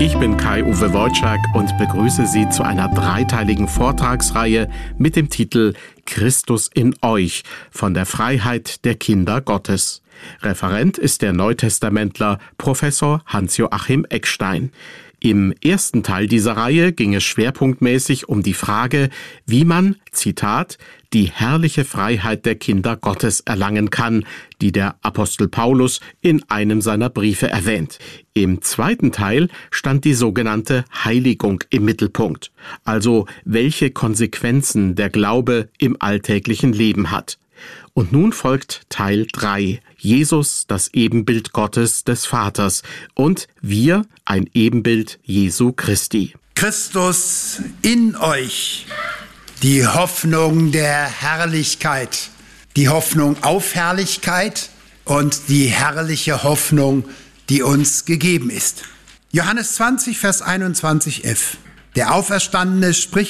Ich bin Kai-Uwe Wojczak und begrüße Sie zu einer dreiteiligen Vortragsreihe mit dem Titel Christus in euch von der Freiheit der Kinder Gottes. Referent ist der Neutestamentler Professor Hans-Joachim Eckstein. Im ersten Teil dieser Reihe ging es schwerpunktmäßig um die Frage, wie man, Zitat, die herrliche Freiheit der Kinder Gottes erlangen kann, die der Apostel Paulus in einem seiner Briefe erwähnt. Im zweiten Teil stand die sogenannte Heiligung im Mittelpunkt, also welche Konsequenzen der Glaube im alltäglichen Leben hat. Und nun folgt Teil 3, Jesus, das Ebenbild Gottes des Vaters und wir, ein Ebenbild Jesu Christi. Christus in euch, die Hoffnung der Herrlichkeit, die Hoffnung auf Herrlichkeit und die herrliche Hoffnung, die uns gegeben ist. Johannes 20, Vers 21f. Der Auferstandene spricht